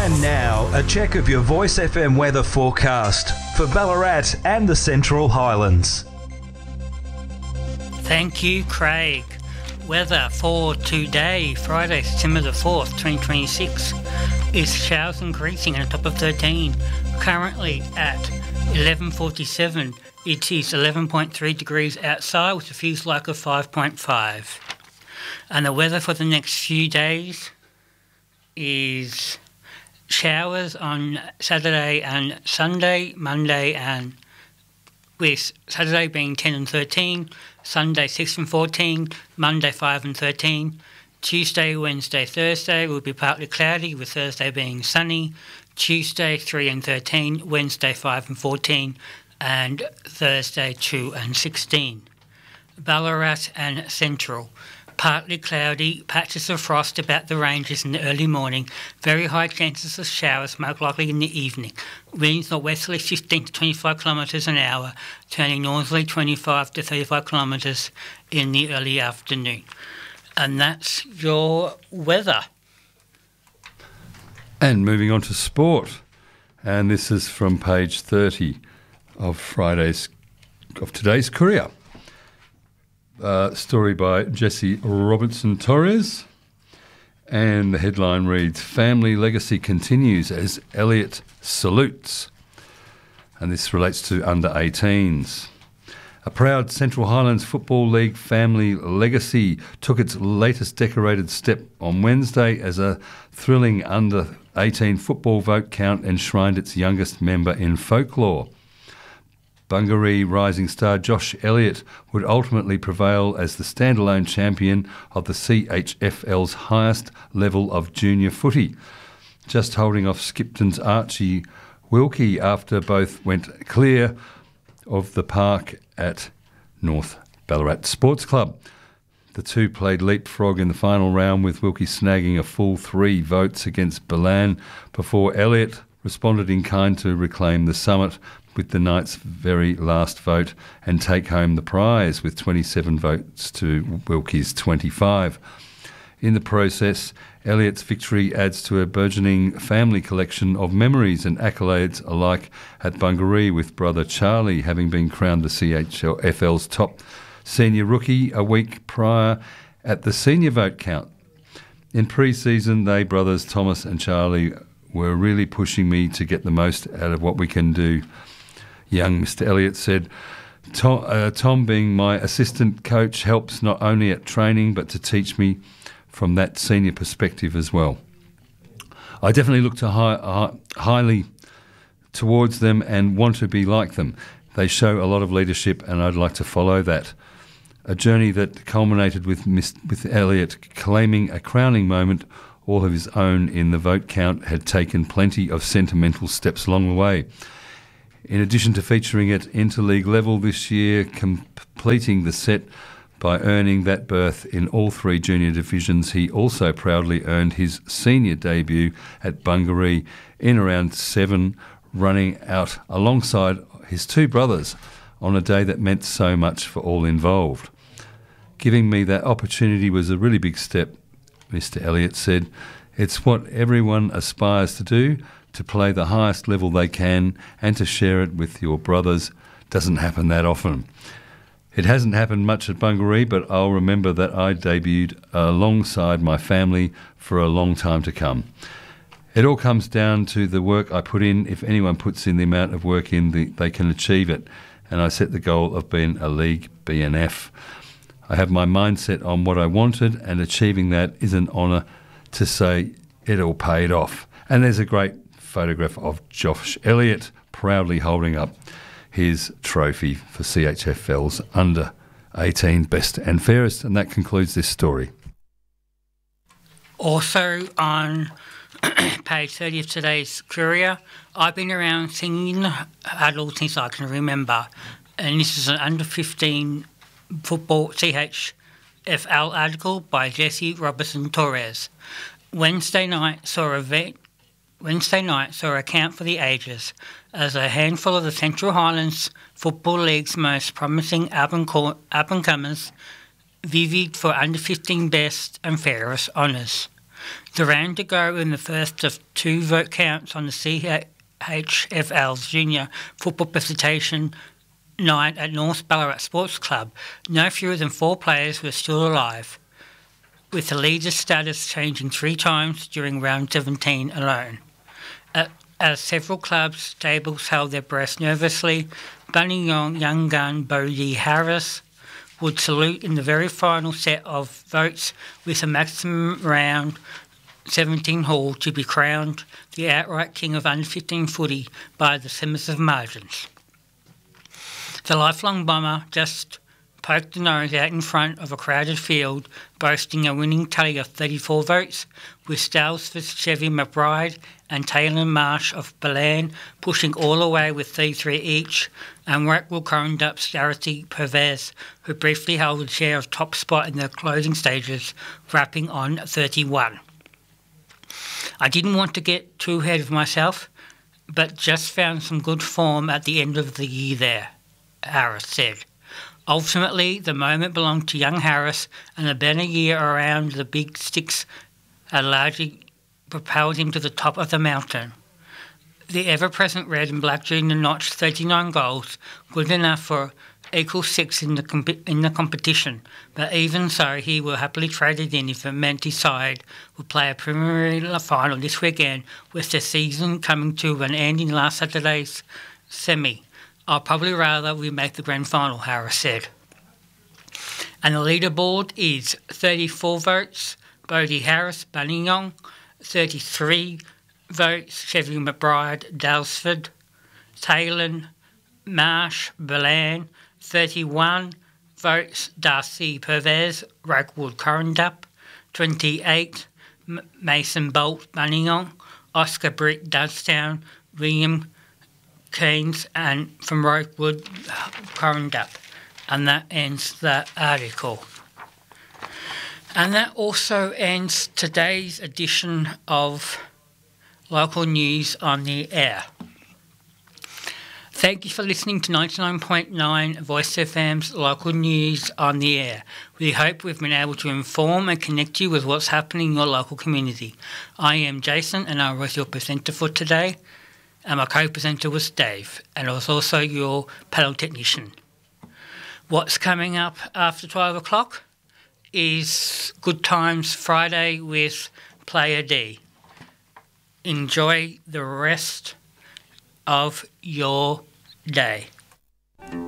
And now, a check of your Voice FM weather forecast for Ballarat and the Central Highlands. Thank you, Craig. Weather for today, Friday, September the 4th, 2026, is showers increasing at a top of 13. Currently at 11:47, it is 11.3 degrees outside with a feels like of 5.5. And the weather for the next few days is showers on Saturday and Sunday, Monday, and with Saturday being 10 and 13, Sunday 6 and 14, Monday 5 and 13. Tuesday, Wednesday, Thursday will be partly cloudy, with Thursday being sunny. Tuesday 3 and 13, Wednesday 5 and 14, and Thursday 2 and 16. Ballarat and Central. Partly cloudy, patches of frost about the ranges in the early morning, very high chances of showers, most likely in the evening. Winds northwesterly 15 to 25 kilometres an hour, turning northerly 25 to 35 kilometres in the early afternoon. And that's your weather. And moving on to sport, and this is from page 30 of today's Courier. Story by Jesse Robertson-Torres, and the headline reads, "Family legacy continues as Elliott salutes." And this relates to under-18s. A proud Central Highlands Football League family legacy took its latest decorated step on Wednesday as a thrilling under-18 football vote count enshrined its youngest member in folklore. Bungaree rising star Josh Elliott would ultimately prevail as the standalone champion of the CHFL's highest level of junior footy, just holding off Skipton's Archie Wilkie after both went clear of the park at North Ballarat Sports Club. The two played leapfrog in the final round, with Wilkie snagging a full 3 votes against Balan before Elliott responded in kind to reclaim the summit with the night's very last vote and take home the prize with 27 votes to Wilkie's 25. In the process, Elliott's victory adds to a burgeoning family collection of memories and accolades alike at Bungaree, with brother Charlie having been crowned the CHFL's top senior rookie a week prior at the senior vote count. In pre-season, they brothers Thomas and Charlie were really pushing me to get the most out of what we can do. Young Mr. Elliott said, Tom being my assistant coach helps not only at training but to teach me from that senior perspective as well. I definitely look to highly towards them and want to be like them. They show a lot of leadership and I'd like to follow that. A journey that culminated with Elliott claiming a crowning moment all of his own in the vote count had taken plenty of sentimental steps along the way. In addition to featuring at interleague level this year, completing the set by earning that berth in all 3 junior divisions, he also proudly earned his senior debut at Bungaree in around 7, running out alongside his 2 brothers on a day that meant so much for all involved. Giving me that opportunity was a really big step, Mr. Elliott said. It's what everyone aspires to do, to play the highest level they can and to share it with your brothers. Doesn't happen that often. It hasn't happened much at Bungaree, but I'll remember that I debuted alongside my family for a long time to come. It all comes down to the work I put in. If anyone puts in the amount of work in, they can achieve it. And I set the goal of being a League BNF. I have my mindset on what I wanted, and achieving that is an honour to say it all paid off. And there's a great photograph of Josh Elliott proudly holding up his trophy for CHFL's under-18 best and fairest. And that concludes this story. Also on page 30 of today's Courier, I've been around singing adult since I can remember, and this is an under-15 football CHFL article by Jesse Robertson-Torres. Wednesday night saw a camp for the ages as a handful of the Central Highlands Football League's most promising up-and-comers vivied for under-15 best and fairest honours. The round to go in the first of 2 vote counts on the CHFL's Junior Football Presentation night at North Ballarat Sports Club. No fewer than 4 players were still alive, with the leader's status changing 3 times during round 17 alone. As several clubs' stables held their breath nervously, Buninyong young gun Bodie Harris would salute in the very final set of votes with a maximum round 17 haul to be crowned the outright king of under-15 footy by the submissive margins. The lifelong bomber just poked the nose out in front of a crowded field, boasting a winning tally of 34 votes, with Dalesford's Chevy McBride and Taylor Marsh of Belen pushing all away with 3-3 each, and Rackwood Correndup's Dorothy Pervez, who briefly held the chair of top spot in the closing stages, wrapping on 31. I didn't want to get too ahead of myself, but just found some good form at the end of the year there, Harris said. Ultimately, the moment belonged to young Harris, and a better year around the big sticks had largely propelled him to the top of the mountain. The ever-present red and black junior notched 39 goals, good enough for equal 6 in the competition, but even so he will happily traded in if it meant his side would play a preliminary final this weekend, with the season coming to an end in last Saturday's semi. I'll probably rather we make the grand final, Harris said. And the leaderboard is 34 votes, Bodie Harris, Buninyong, 33 votes, Chevy McBride, Dalesford, Taylor Marsh, Belen, 31 votes, Darcy Pervez, Rackwood Correndup, 28, Mason Bolt, Buninyong, Oscar Brick, Dudstown, William Keynes, and from Rokewood, Correndup. And that ends that article. And that also ends today's edition of Local News on the Air. Thank you for listening to 99.9 Voice FM's Local News on the Air. We hope we've been able to inform and connect you with what's happening in your local community. I am Jason, and I was your presenter for today. And my co-presenter was Dave, and I was also your panel technician. What's coming up after 12 o'clock is Good Times Friday with Player D. Enjoy the rest of your day.